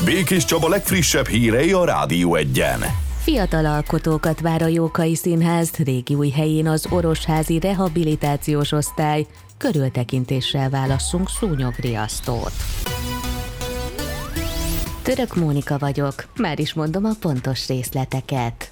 Békés Csaba legfrissebb hírei a Rádió Egyen. Fiatal alkotókat vár a Jókai Színház Régiújhelyén az Orosházi Rehabilitációs Osztály. Körültekintéssel válasszunk szúnyogriasztót. Török Mónika vagyok, már is mondom a pontos részleteket.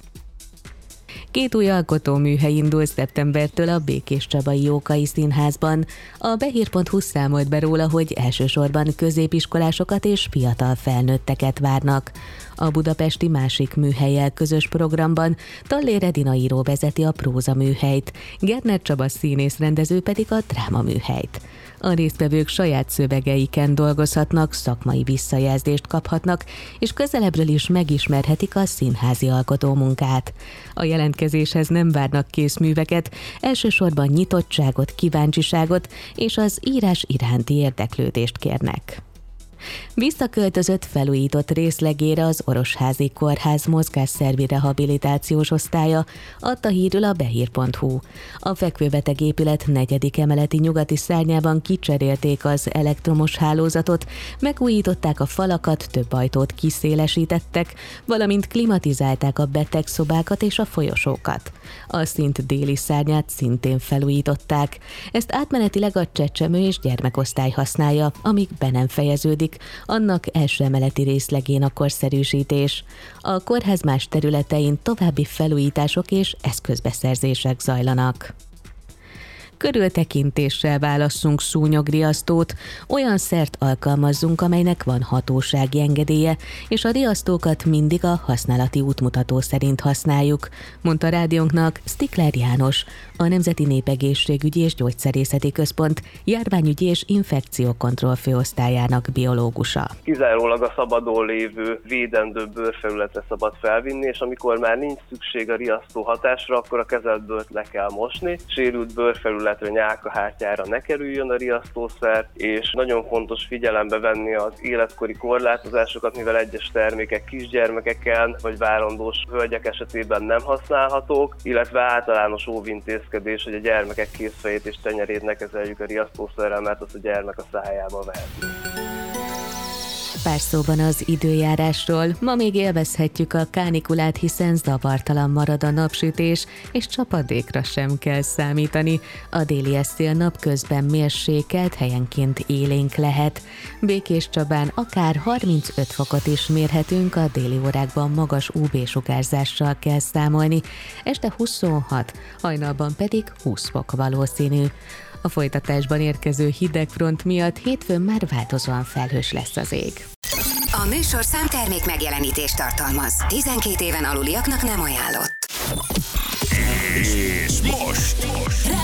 2 új alkotóműhely indul szeptembertől a Békés Csabai Jókai Színházban. A Behír.hu számolt be róla, hogy elsősorban középiskolásokat és fiatal felnőtteket várnak. A budapesti másik műhellyel közös programban Tallér Edina író vezeti a próza műhelyt, Gerner Csaba színész-rendező pedig a dráma műhelyt. A résztvevők saját szövegeiken dolgozhatnak, szakmai visszajelzést kaphatnak, és közelebbről is megismerhetik a színházi alkotómunkát. A jelentkezéshez nem várnak készműveket, elsősorban nyitottságot, kíváncsiságot és az írás iránti érdeklődést kérnek. Visszaköltözött felújított részlegére az Orosházi Kórház mozgásszervi rehabilitációs osztálya, adta hírül a Behír.hu. A fekvőbeteg épület 4. emeleti nyugati szárnyában kicserélték az elektromos hálózatot, megújították a falakat, több ajtót kiszélesítettek, valamint klimatizálták a betegszobákat és a folyosókat. A szint déli szárnyát szintén felújították. Ezt átmenetileg a csecsemő és gyermekosztály használja, amíg be nem fejeződik annak első emeleti részlegén a korszerűsítés. A kórház más területein további felújítások és eszközbeszerzések zajlanak. Körültekintéssel válasszunk szúnyogriasztót, olyan szert alkalmazzunk, amelynek van hatósági engedélye, és a riasztókat mindig a használati útmutató szerint használjuk, mondta rádiónknak Sztikler János, a Nemzeti Népegészségügyi és Gyógyszerészeti Központ járványügyi és infekciókontroll főosztályának biológusa. Kizárólag a szabadon lévő védendő bőrfelületre szabad felvinni, és amikor már nincs szükség a riasztó hatásra, akkor a kezelt bőrt le kell mosni. Sérült bőrfelületre, nyálkahártyára ne kerüljön a riasztószer, és nagyon fontos figyelembe venni az életkori korlátozásokat, mivel egyes termékek kisgyermekeken vagy várandós hölgyek esetében nem használhatók, illetve általános óvintézkedés, hogy a gyermekek kézfejét és tenyerét ne kezeljük a riasztószerrel, mert az a gyermek a szájába vehet. Pár szóban az időjárásról. Ma még élvezhetjük a kánikulát, hiszen zavartalan marad a napsütés, és csapadékra sem kell számítani. A déli szél napközben mérsékelt, helyenként élénk lehet. Békés Csabán akár 35 fokot is mérhetünk, a déli órákban magas UV-sugárzással kell számolni. Este 26, hajnalban pedig 20 fok valószínű. A folytatásban érkező hidegfront miatt hétfőn már változóan felhős lesz az ég. A műsorszám termék megjelenítést tartalmaz. 12 éven aluliaknak nem ajánlott. És most